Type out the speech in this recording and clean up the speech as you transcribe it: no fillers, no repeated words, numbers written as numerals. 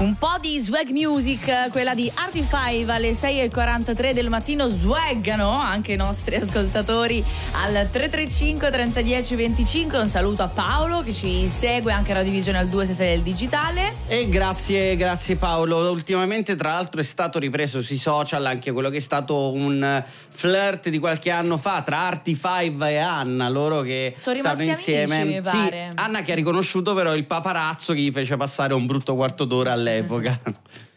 Un po' di swag music, quella di Artie5 alle 6:43 del mattino. Swaggano anche i nostri ascoltatori al 335 3010 25. Un saluto a Paolo che ci segue anche a Radiovisione al 266 del digitale. E grazie Paolo. Ultimamente tra l'altro è stato ripreso sui social anche quello che è stato un flirt di qualche anno fa tra Artie5 e Anna, loro che sono stanno rimasti insieme. amici, mi pare. Sì, Anna che ha riconosciuto però il paparazzo che gli fece passare un brutto quarto d'ora all'epoca.